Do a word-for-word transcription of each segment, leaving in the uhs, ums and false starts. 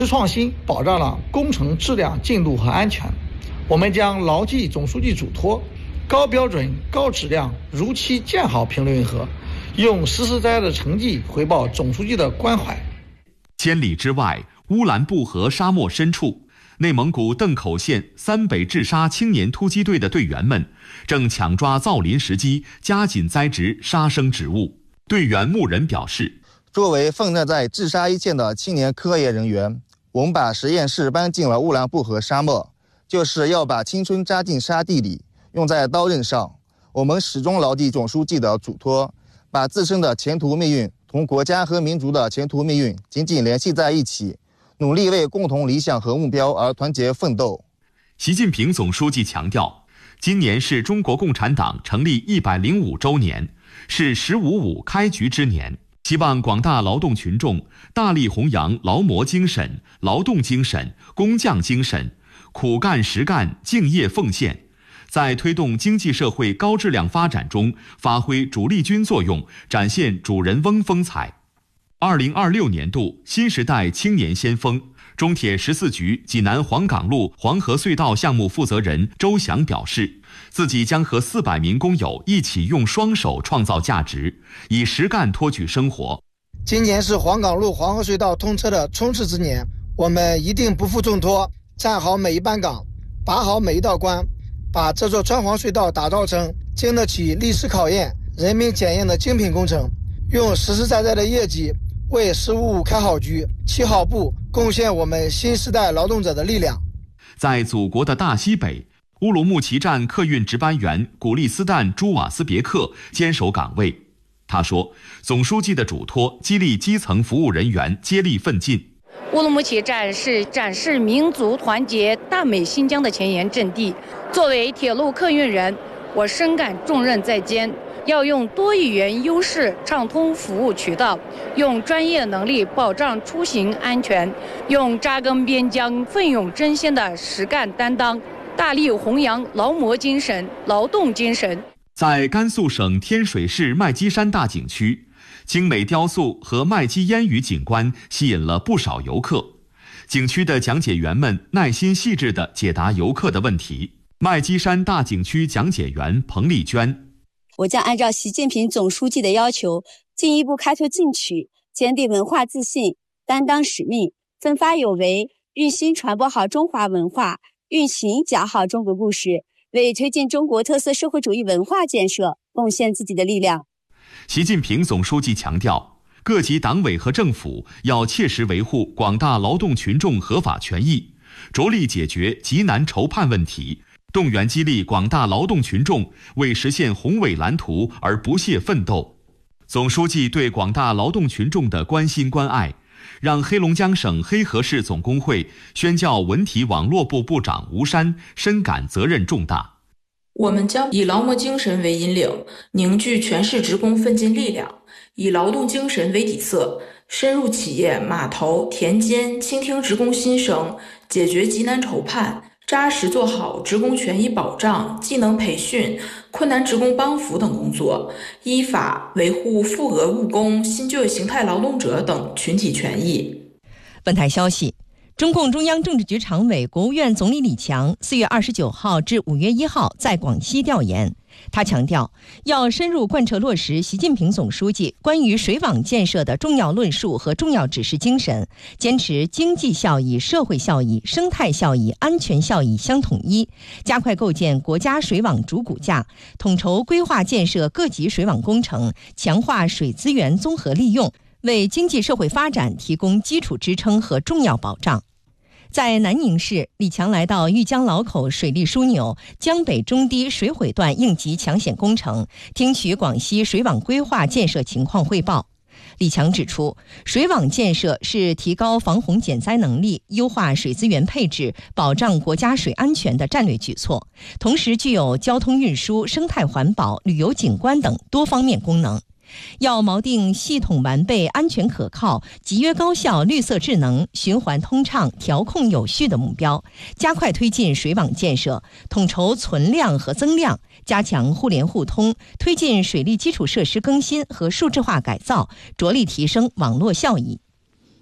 创新保障了工程质量、进度和安全。我们将牢记总书记嘱托，高标准、高质量、如期建好评论运河，用实实在在的成绩回报总书记的关怀。 千里之外，乌兰布和沙漠深处，内蒙古邓口县三北治沙青年突击队的队员们正抢抓造林时机，加紧栽植沙生植物。队员牧人表示， 作为奋战在治沙一线的青年科研人员，我们把实验室搬进了乌兰布和沙漠，就是要把青春扎进沙地里，用在刀刃上。我们始终牢记总书记的嘱托，把自身的前途命运同国家和民族的前途命运紧紧联系在一起，努力为共同理想和目标而团结奋斗。 习近平总书记强调，今年是中国共产党成立一百零五周年，是十五五开局之年，希望广大劳动群众大力弘扬劳模精神、劳动精神、工匠精神，苦干实干、敬业奉献，在推动经济社会高质量发展中发挥主力军作用，展现主人翁风采。二零二六年度新时代青年先锋，中铁十四局济南黄岗路黄河隧道项目负责人周翔表示，自己将和四百名工友一起用双手创造价值，以实干托举生活。 今年是黄岗路黄河隧道通车的冲刺之年，我们一定不负重托，站好每一班岗，把好每一道关，把这座川黄隧道打造成经得起历史考验、人民检验的精品工程，用实实在在的业绩为十五五开好局、起好步，贡献我们新时代劳动者的力量。 在祖国的大西北，乌鲁木齐站客运值班员古利斯坦·朱瓦斯别克坚守岗位。他说，总书记的嘱托激励基层服务人员接力奋进。 乌鲁木齐站是展示民族团结大美新疆的前沿阵地。作为铁路客运人，我深感重任在肩，要用多语言优势畅通服务渠道，用专业能力保障出行安全，用扎根边疆、奋勇争先的实干担当，大力弘扬劳模精神、劳动精神。 在甘肃省天水市麦积山大景区，精美雕塑和麦积烟雨景观吸引了不少游客。景区的讲解员们耐心细致地解答游客的问题。麦积山大景区讲解员彭丽娟， 我将按照习近平总书记的要求，进一步开拓进取，坚定文化自信，担当使命，奋发有为，用心传播好中华文化，用情讲好中国故事，为推进中国特色社会主义文化建设贡献自己的力量。 习近平总书记强调，各级党委和政府要切实维护广大劳动群众合法权益，着力解决急难愁盼问题，动员激励广大劳动群众为实现宏伟蓝图而不懈奋斗。总书记对广大劳动群众的关心关爱，让黑龙江省黑河市总工会宣教文体网络部部长吴山深感责任重大。 我们将以劳模精神为引领，凝聚全市职工奋进力量，以劳动精神为底色，深入企业、码头、田间，倾听职工心声，解决急难愁盼，扎实做好职工权益保障、技能培训、困难职工帮扶等工作，依法维护富额务工、新就业形态劳动者等群体权益。 本台消息，中共中央政治局常委、国务院总理李强四月二十九号至五月一号在广西调研。他强调，要深入贯彻落实习近平总书记关于水网建设的重要论述和重要指示精神，坚持经济效益、社会效益、生态效益、安全效益相统一，加快构建国家水网主骨架，统筹规划建设各级水网工程，强化水资源综合利用，为经济社会发展提供基础支撑和重要保障。在南宁市，李强来到玉江老口水利枢纽江北中堤水毁段应急抢险工程，听取广西水网规划建设情况汇报。李强指出，水网建设是提高防洪减灾能力、优化水资源配置、保障国家水安全的战略举措，同时具有交通运输、生态环保、旅游景观等多方面功能。要锚定系统完备、安全可靠、集约高效、绿色智能、循环通畅、调控有序的目标，加快推进水网建设，统筹存量和增量，加强互联互通，推进水利基础设施更新和数字化改造，着力提升网络效益。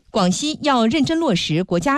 广西要认真落实国家